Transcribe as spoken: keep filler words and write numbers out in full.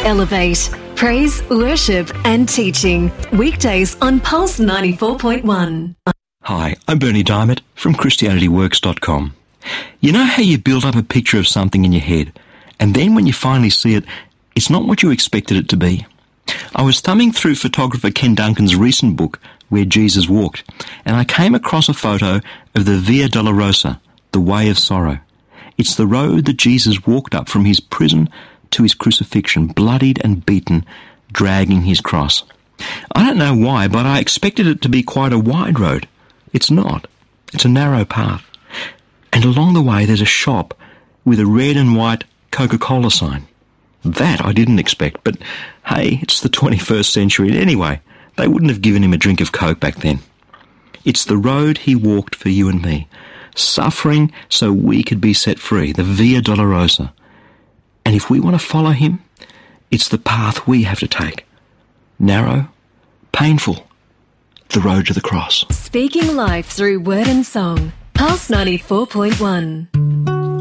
Elevate. Praise, worship and teaching. Weekdays on Pulse ninety-four point one. Hi, I'm Bernie Diamond from Christianity Works dot com. You know how you build up a picture of something in your head, and then when you finally see it, it's not what you expected it to be? I was thumbing through photographer Ken Duncan's recent book, Where Jesus Walked, and I came across a photo of the Via Dolorosa, the Way of Sorrow. It's the road that Jesus walked up from his prison to his crucifixion, bloodied and beaten, dragging his cross. I don't know why, but I expected it to be quite a wide road. It's not. It's a narrow path. And along the way there's a shop with a red and white Coca-Cola sign. That I didn't expect, but hey, it's the twenty-first century anyway. They wouldn't have given him a drink of Coke back then. It's the road he walked for you and me, suffering so we could be set free, the Via Dolorosa. And if we want to follow him, it's the path we have to take. Narrow, painful, the road to the cross. Speaking life through word and song. Pulse ninety-four point one.